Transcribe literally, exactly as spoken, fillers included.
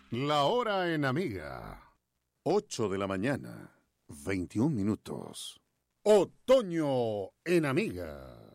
La hora en Amiga. Ocho de la mañana, veintiún minutos. Otoño en Amiga.